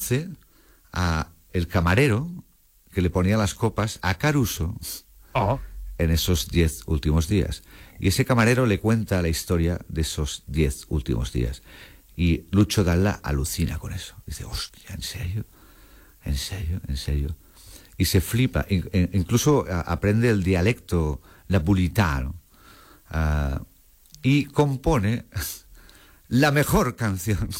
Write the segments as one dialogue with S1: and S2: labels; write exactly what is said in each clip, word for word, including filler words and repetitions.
S1: conoce a el camarero que le ponía las copas a Caruso oh. en esos diez últimos días. Y ese camarero le cuenta la historia de esos diez últimos días. Y Lucho Dalla alucina con eso. Dice, hostia, ¿en serio? ¿En serio? ¿En serio? Y se flipa. Incluso aprende el dialecto napolitano. Uh, y compone la mejor canción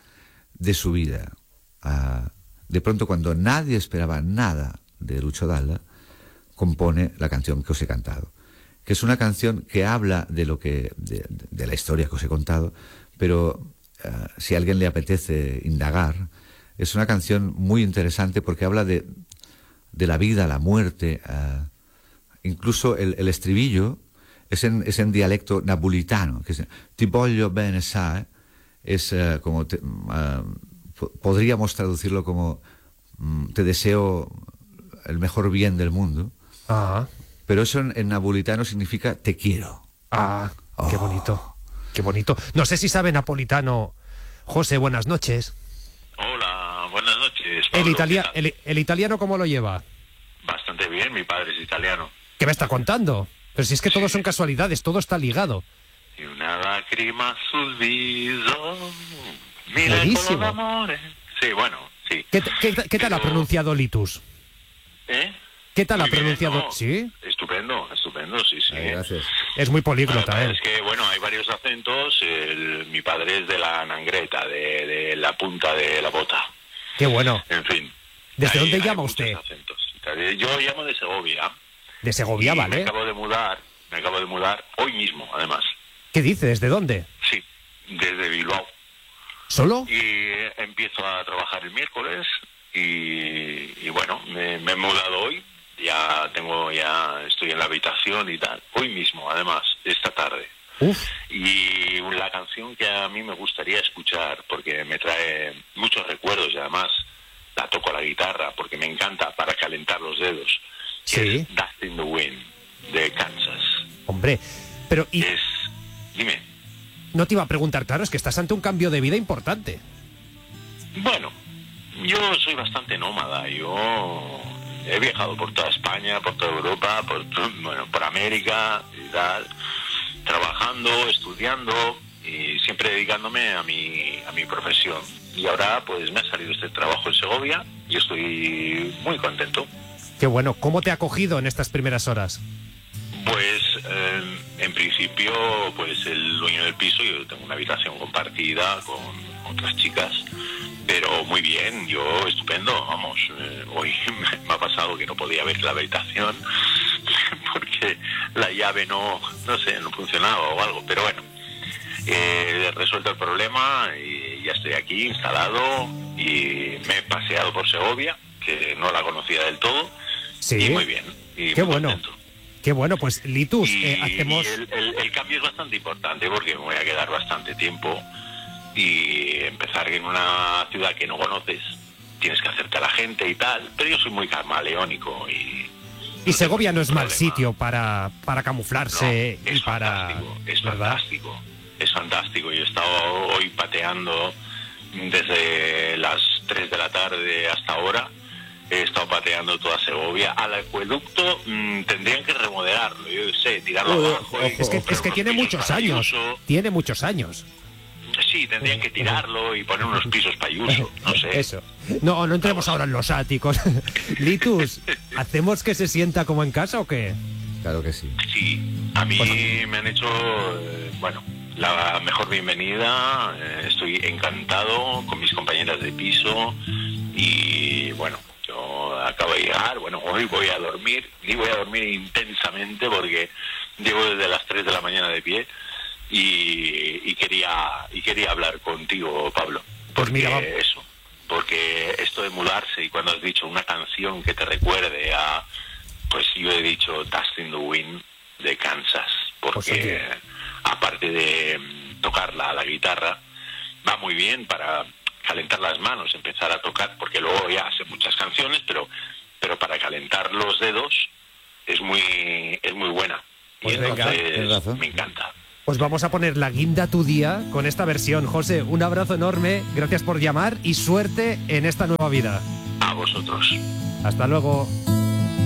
S1: de su vida. Uh, de pronto, cuando nadie esperaba nada de Lucho Dalla, compone la canción que os he cantado, que es una canción que habla de lo que de, de la historia que os he contado, pero uh, si a alguien le apetece indagar, es una canción muy interesante porque habla de, de la vida, la muerte, uh, incluso el, el estribillo es en, es en dialecto napolitano, que es ti voglio bene sai, es uh, como te, uh, podríamos traducirlo como um, te deseo el mejor bien del mundo.
S2: Ah.
S1: Pero eso en, en napolitano significa te quiero.
S2: Ah, oh. Qué bonito, qué bonito. No sé si sabe napolitano. José, buenas noches.
S3: Hola, buenas noches, Pablo.
S2: ¿El, italia el, el italiano cómo lo lleva?
S3: Bastante bien, mi padre es italiano.
S2: ¿Qué me está contando? Pero si es que sí. Todo son casualidades, todo está ligado.
S3: Y una lágrima sul viso, mira
S2: buenísimo.
S3: Amore. Sí, bueno, sí.
S2: ¿Qué, qué, qué
S3: Pero...
S2: tal ha pronunciado Litus?
S3: ¿Eh?
S2: ¿Qué tal
S3: muy
S2: ha pronunciado?
S3: Bien, ¿no?
S2: ¿Sí?
S3: Estupendo, estupendo, sí, sí.
S1: Ay, gracias.
S2: Es muy políglota,
S3: bueno,
S2: ¿eh?
S3: Es que, bueno, hay varios acentos. El, mi padre es de la Nangreta, de, de la punta de la bota.
S2: Qué bueno.
S3: En fin.
S2: ¿Desde
S3: hay,
S2: dónde
S3: hay
S2: llama usted?
S3: Acentos. Yo llamo de Segovia.
S2: De Segovia,
S3: y
S2: vale.
S3: Me acabo de mudar, me acabo de mudar hoy mismo, además.
S2: ¿Qué dice? ¿Desde dónde?
S3: Sí, desde Bilbao.
S2: ¿Solo?
S3: Y empiezo a trabajar el miércoles y, y bueno, me, me he mudado hoy. Ya tengo, ya estoy en la habitación y tal. Hoy mismo, además, esta tarde.
S2: Uf.
S3: Y la canción que a mí me gustaría escuchar, porque me trae muchos recuerdos y además la toco a la guitarra, porque me encanta para calentar los dedos.
S2: Sí.
S3: Es Dust in the Wind, de Kansas.
S2: Hombre, pero... ¿y...
S3: Es... Dime.
S2: No te iba a preguntar, claro, es que estás ante un cambio de vida importante.
S3: Bueno, yo soy bastante nómada. Yo he viajado por toda España, por toda Europa, por, bueno, por América y tal, trabajando, estudiando y siempre dedicándome a mi, a mi profesión. Y ahora pues me ha salido este trabajo en Segovia y estoy muy contento.
S2: Qué bueno. ¿Cómo te ha acogido en estas primeras horas?
S3: Pues eh, en principio pues el dueño del piso, yo tengo una habitación compartida con otras chicas, pero muy bien, yo estupendo, vamos, eh, hoy me ha pasado que no podía ver la habitación porque la llave no, no sé, no funcionaba o algo, pero bueno, eh, he resuelto el problema y ya estoy aquí instalado y me he paseado por Segovia, que no la conocía del todo,
S2: sí.
S3: Y muy bien, y
S2: qué
S3: muy
S2: bueno.
S3: contento.
S2: Qué bueno, pues Litus,
S3: y,
S2: eh, hacemos...
S3: y el, el, el cambio es bastante importante porque me voy a quedar bastante tiempo y empezar en una ciudad que no conoces, tienes que hacerte a la gente y tal, pero yo soy muy camaleónico y...
S2: Y Segovia no es mal sitio para, para camuflarse
S3: no,
S2: y para...
S3: Fantástico, es
S2: ¿verdad?
S3: fantástico, es fantástico. Yo he estado hoy pateando desde las tres de la tarde hasta ahora. He estado pateando toda Segovia. Al acueducto mmm, tendrían que remodelarlo, yo sé, tirarlo
S2: uh,
S3: abajo. Y,
S2: es que, es que tiene muchos años. Tiene muchos años.
S3: Sí, tendrían que tirarlo y poner unos pisos para Ayuso, no sé.
S2: Eso. No, no entremos ahora en los áticos. Litus, ¿hacemos que se sienta como en casa o qué?
S1: Claro que sí.
S3: Sí, a mí pues... me han hecho, eh, bueno, la mejor bienvenida. Eh, estoy encantado con mis compañeras de piso y, bueno, yo acabo de llegar, bueno, hoy voy a dormir, y voy a dormir intensamente porque llevo desde las tres de la mañana de pie y, y quería y quería hablar contigo, Pablo, porque
S2: pues mira,
S3: eso, porque esto de mudarse y cuando has dicho una canción que te recuerde a, pues yo he dicho Dust in the Wind de Kansas, porque
S2: pues
S3: aparte de tocarla a la guitarra, va muy bien para calentar las manos, empezar a tocar, porque luego ya sé muchas canciones, pero pero para calentar los dedos es muy es muy buena.
S2: Pues
S3: y
S2: venga,
S3: entonces me encanta.
S2: Pues vamos a poner la guinda a tu día con esta versión. José, un abrazo enorme, gracias por llamar y suerte en esta nueva vida.
S3: A vosotros.
S2: Hasta luego.